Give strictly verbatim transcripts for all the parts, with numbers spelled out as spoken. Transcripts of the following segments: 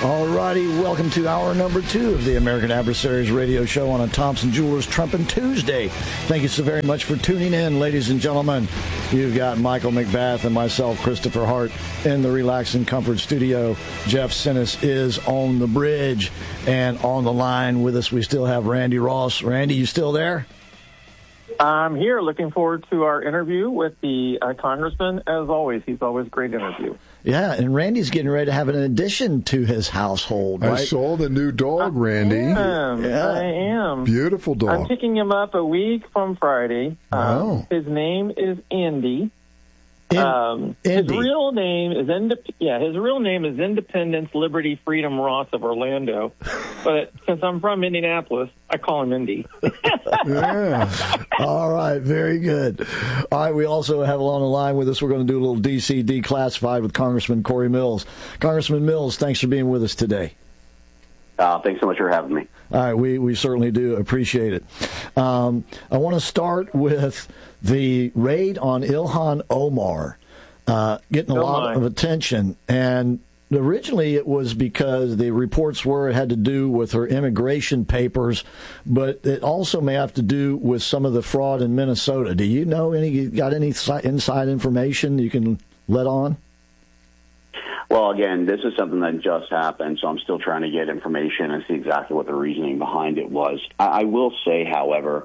All righty, welcome to hour number two of the American Adversaries radio show on a Thompson Jewelers Trumpin' Tuesday. Thank you so very much for tuning in, ladies and gentlemen. You've got Michael McBath and myself, Christopher Hart, in the Relax and Comfort studio. Jeff Sinnis is on the bridge, and on the line with us we still have Randy Ross. Randy, you still there? I'm here, looking forward to our interview with the uh, congressman. As always, he's always a great interview. Yeah, and Randy's getting ready to have an addition to his household, right? I saw the new dog, Randy. I am. Yeah. I am. Beautiful dog. I'm picking him up a week from Friday. Wow. Um, his name is Andy. In, um, his Andy. real name is Indep- yeah. His real name is Independence Liberty Freedom Ross of Orlando, but since I'm from Indianapolis, I call him Indy. Yeah. All right, very good. All right, we also have on the line with us, we're going to do a little D C Declassified with Congressman Corey Mills. Congressman Mills, thanks for being with us today. Uh, thanks so much for having me. All right, we, we certainly do appreciate it. Um, I want to start with the raid on Ilhan Omar, uh, getting a Oh, lot my. of attention. And originally it was because the reports were it had to do with her immigration papers, but it also may have to do with some of the fraud in Minnesota. Do you know any, got any si- inside information you can let on? Well, again, this is something that just happened, so I'm still trying to get information and see exactly what the reasoning behind it was. I, I will say, however,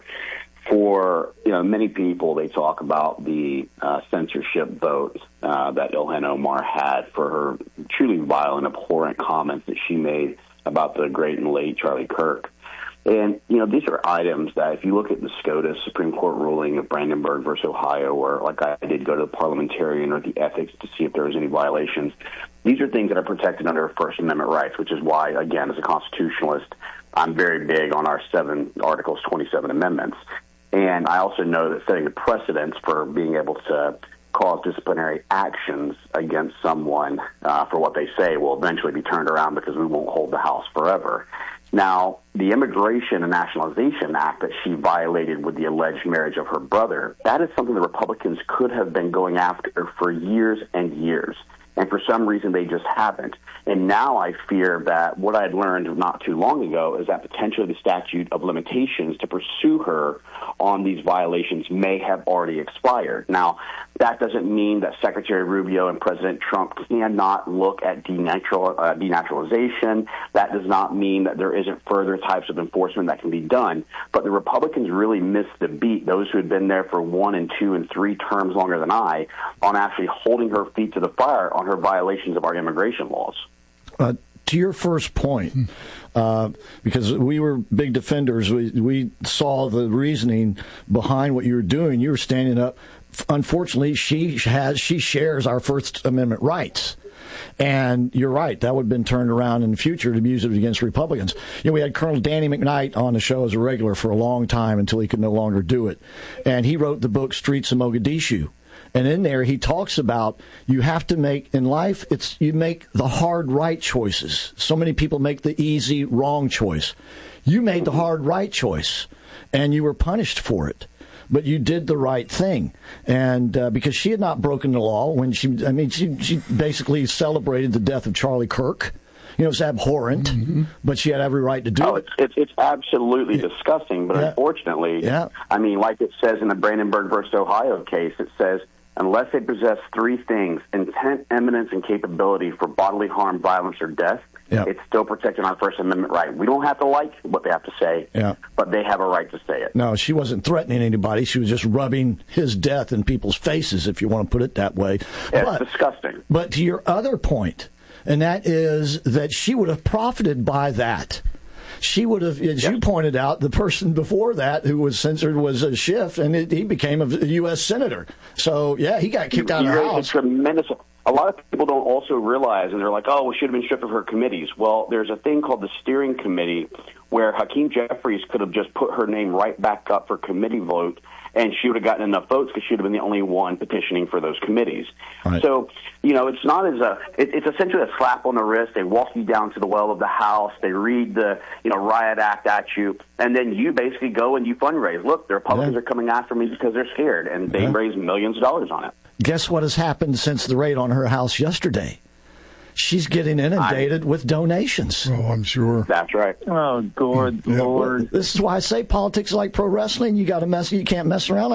for you know many people, they talk about the uh, censorship vote uh, that Ilhan Omar had for her truly vile and abhorrent comments that she made about the great and late Charlie Kirk. And, you know, these are items that if you look at the SCOTUS Supreme Court ruling of Brandenburg versus Ohio, or like I did go to the parliamentarian or the ethics to see if there was any violations, these are things that are protected under First Amendment rights, which is why, again, as a constitutionalist, I'm very big on our seven Articles, twenty-seven amendments. And I also know that setting the precedents for being able to cause disciplinary actions against someone uh, for what they say will eventually be turned around because we won't hold the House forever. Now, the Immigration and Nationalization Act that she violated with the alleged marriage of her brother, that is something the Republicans could have been going after for years and years. And for some reason, they just haven't. And now I fear that what I had learned not too long ago is that potentially the statute of limitations to pursue her on these violations may have already expired. Now, that doesn't mean that Secretary Rubio and President Trump cannot look at denatural, uh, denaturalization. That does not mean that there isn't further types of enforcement that can be done. But the Republicans really missed the beat, those who had been there for one and two and three terms longer than I, on actually holding her feet to the fire on her violations of our immigration laws. Uh, to your first point, uh, because we were big defenders, we, we saw the reasoning behind what you were doing. You were standing up. Unfortunately, she has she shares our First Amendment rights. And you're right, that would have been turned around in the future to use it against Republicans. You know, we had Colonel Danny McKnight on the show as a regular for a long time until he could no longer do it. And he wrote the book Streets of Mogadishu. And in there, he talks about you have to make, in life, it's you make the hard right choices. So many people make the easy wrong choice. You made the hard right choice, and you were punished for it. But you did the right thing. And uh, because she had not broken the law when she, I mean, she, she basically celebrated the death of Charlie Kirk. You know, it's abhorrent, mm-hmm. but she had every right to do oh, it. It's, it's, it's absolutely yeah. disgusting, but yeah. unfortunately, yeah. I mean, like it says in the Brandenburg versus Ohio case, it says, unless they possess three things, intent, eminence, and capability for bodily harm, violence, or death, yep. it's still protecting our First Amendment right. We don't have to like what they have to say, yeah. but they have a right to say it. No, she wasn't threatening anybody. She was just rubbing his death in people's faces, if you want to put it that way. Yeah, but, it's disgusting. But to your other point, and that is that she would have profited by that. She would have, as yes. you pointed out, the person before that who was censored was a Schiff, and it, he became a U S senator. So, yeah, he got kicked he, out he of the raised House. A tremendous. A lot of people don't also realize, and they're like, oh, we should have been stripped of her committees. Well, there's a thing called the steering committee where Hakeem Jeffries could have just put her name right back up for committee vote, and she would have gotten enough votes because she would have been the only one petitioning for those committees. Right. So, you know, it's not as a, it, it's essentially a slap on the wrist. They walk you down to the well of the House. They read the, you know, riot act at you, and then you basically go and you fundraise. Look, the Republicans yeah. are coming after me because they're scared, and they yeah. raise millions of dollars on it. Guess what has happened since the raid on her house yesterday? she's getting inundated I, with donations. Oh, I'm sure. That's right. Oh, good yeah. Lord. This is why I say politics is like pro wrestling. You got to mess. You can't mess around.